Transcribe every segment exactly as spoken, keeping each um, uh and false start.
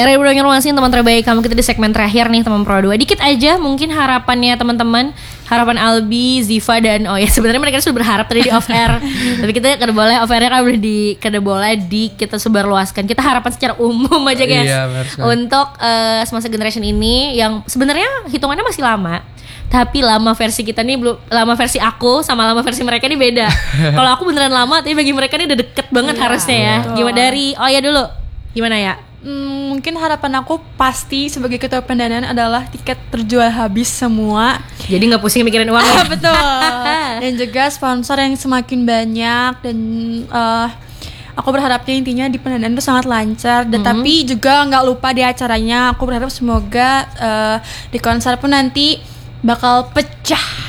Era Bro Informasi teman terbaik kamu, kita di segmen terakhir nih teman Pro dua. Dikit aja mungkin harapannya teman-teman, harapan Albi, Ziva dan oh ya sebenarnya mereka sudah berharap tadi di off air. Tapi kita kada boleh off airnya kan boleh di kada boleh di kita sebarluaskan. Kita harapan secara umum aja guys. Iya, untuk uh, semasa generation ini yang sebenarnya hitungannya masih lama. Tapi lama versi kita nih belum, lama versi aku sama lama versi mereka nih beda. Kalau aku beneran lama, tapi bagi mereka nih udah deket banget yeah, harusnya ya. Betul. Gimana dari oh ya dulu, gimana ya? Hmm, mungkin harapan aku pasti sebagai ketua pendanaan adalah tiket terjual habis semua. Jadi nggak pusing mikirin uang ya? Betul. Dan juga sponsor yang semakin banyak dan uh, aku berharapnya intinya di pendanaan itu sangat lancar. Dan mm-hmm. tapi juga nggak lupa di acaranya. Aku berharap semoga uh, di konser pun nanti bakal pecah.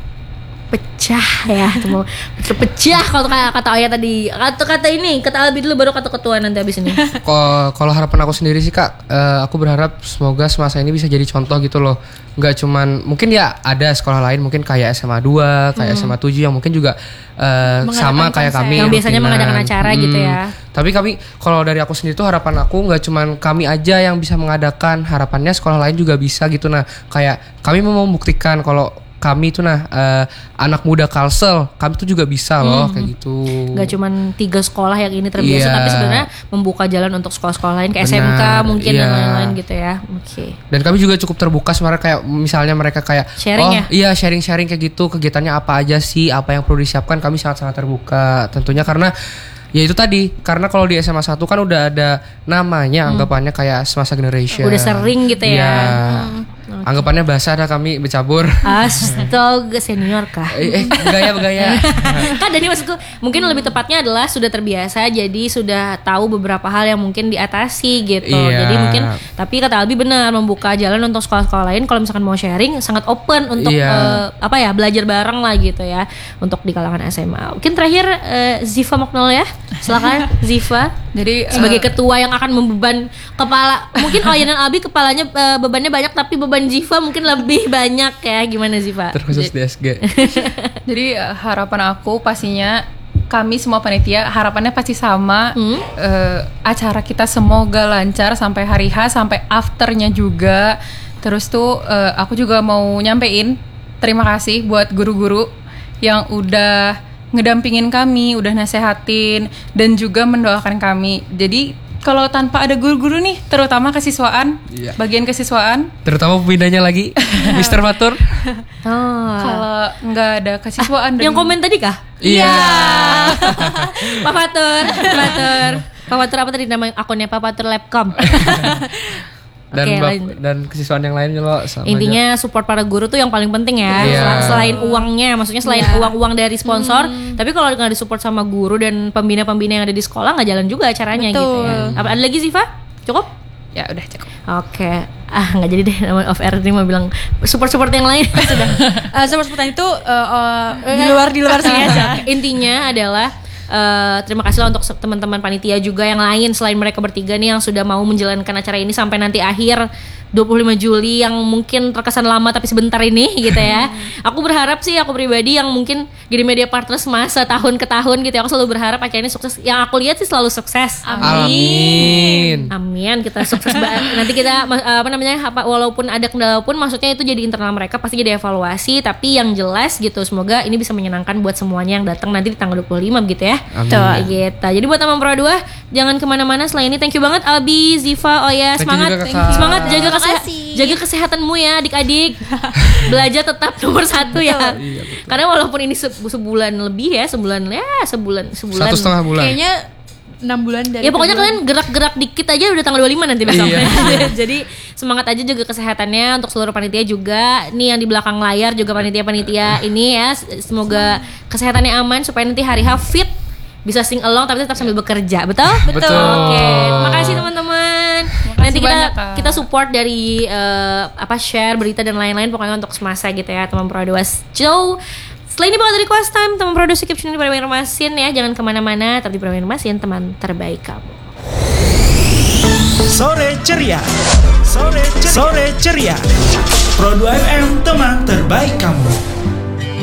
Pecah ya, mau pecah kalau kata kata Oya tadi, kata kata ini kata Albi dulu baru kata ketua nanti abis ini. Kalau harapan aku sendiri sih kak, uh, aku berharap semoga semasa ini bisa jadi contoh gitu loh. Nggak cuman mungkin ya ada sekolah lain mungkin kayak S M A dua, kayak hmm. S M A tujuh yang mungkin juga uh, sama kayak kami yang biasanya rutinan. Mengadakan acara hmm. gitu ya. Tapi kami kalau dari aku sendiri tuh harapan aku nggak cuman kami aja yang bisa mengadakan, harapannya sekolah lain juga bisa gitu. Nah kayak kami mau membuktikan kalau kami tuh nah uh, anak muda Kalsel, kami tuh juga bisa loh hmm. kayak gitu. Gak cuman tiga sekolah yang ini terbiasa, yeah. tapi sebenarnya membuka jalan untuk sekolah-sekolah lain kayak Benar, S M K mungkin yeah. dan lain-lain gitu ya. Oke. Okay. Dan kami juga cukup terbuka sebenarnya kayak misalnya mereka kayak sharing oh ya? Iya sharing-sharing kayak gitu, kegiatannya apa aja sih, apa yang perlu disiapkan, kami sangat-sangat terbuka tentunya karena ya itu tadi, karena kalau di S M A satu kan udah ada namanya, hmm. anggapannya kayak semasa generation. Udah sering gitu ya. ya. Hmm. Okay. Anggapannya bahasa ada kami bercabur. Astaga senior kah? Eh, eh bergaya bergaya. Kan jadi maksudku mungkin hmm. lebih tepatnya adalah sudah terbiasa, jadi sudah tahu beberapa hal yang mungkin diatasi gitu. Iya. Jadi mungkin tapi kata Albi benar, membuka jalan untuk sekolah-sekolah lain kalau misalkan mau sharing sangat open untuk iya. uh, apa ya belajar bareng lah gitu ya untuk di kalangan S M A. Mungkin terakhir uh, Ziva Moknol ya. Silakan Ziva. Jadi sebagai uh, ketua yang akan membeban kepala, mungkin Oya dan Albi kepalanya uh, bebannya banyak, tapi beban Ziva mungkin lebih banyak ya. Gimana Ziva? Terkhusus di S G. Jadi uh, harapan aku pastinya kami semua panitia harapannya pasti sama. hmm? uh, Acara kita semoga lancar sampai hari H, sampai afternya juga. Terus tuh uh, aku juga mau nyampein terima kasih buat guru-guru yang udah ngedampingin kami, udah nasehatin dan juga mendoakan kami. Jadi kalau tanpa ada guru-guru nih, terutama kesiswaan, iya. bagian kesiswaan, terutama pembinanya lagi, Mister Fatur. Oh. Kalau nggak ada kesiswaan, ah, yang komen tadi kah? Iya. Pak Fatur, Pak Fatur, Pak Fatur apa tadi nama akunnya Pak Fatur Labcom? Dan okay, bak- dan kesiswaan yang lainnya loh. Intinya support para guru tuh yang paling penting ya. Yeah. Selain uangnya, maksudnya selain yeah. uang-uang dari sponsor, hmm. tapi kalau nggak disupport sama guru dan pembina-pembina yang ada di sekolah nggak jalan juga acaranya. Betul. Gitu ya. Apa ada lagi Ziva? Cukup? Ya udah cukup. Oke. Okay. Ah nggak jadi deh nama off air ini mau bilang support-support yang lain sudah. uh, support-support itu uh, uh, di luar di luar sini aja. Intinya adalah Uh, terima kasih lah untuk teman-teman panitia juga yang lain selain mereka bertiga nih yang sudah mau menjalankan acara ini sampai nanti akhir dua puluh lima Juli yang mungkin terkesan lama tapi sebentar ini gitu ya. Aku berharap sih, aku pribadi yang mungkin Gede Media Partners masa tahun ke tahun gitu ya, aku selalu berharap acara ini sukses. Yang aku lihat sih selalu sukses. Amin. Amin, kita sukses banget. Nanti kita apa namanya apa walaupun ada kendala pun maksudnya itu jadi internal mereka pasti jadi evaluasi, tapi yang jelas gitu semoga ini bisa menyenangkan buat semuanya yang datang nanti di tanggal dua puluh lima gitu ya. Amin. Gitu. Jadi buat teman Pro dua jangan kemana-mana selain ini. Thank you banget Albi, Ziva, Oya, semangat, semangat jaga kesehatan. Jaga kesehatanmu ya adik-adik. Belajar tetap nomor satu ya. Iya, karena walaupun ini se- sebulan lebih ya, sebulan ya, sebulan sebulan. Satu setengah bulan. Kayaknya enam bulan dari. Ya pokoknya kalian gerak-gerak dikit aja udah tanggal dua puluh lima nanti besok. Iya. Jadi semangat aja jaga kesehatannya untuk seluruh panitia juga. Nih yang di belakang layar juga panitia-panitia ini ya. Semoga kesehatannya aman supaya nanti hari H fit bisa sing along tapi tetap sambil bekerja, betul? Betul. Oke, terima kasih teman-teman. Nanti kita banyak, kita support dari uh, apa share berita dan lain-lain pokoknya untuk semasa gitu ya teman Pro dua. So, setelah ini bakal dari Request Time, teman Pro dua keep tune di Prawijaya Masin ya, jangan kemana-mana, tapi di Prawijaya Masin teman terbaik kamu. Sore ceria, sore ceria, sore ceria. Pro dua F M teman terbaik kamu.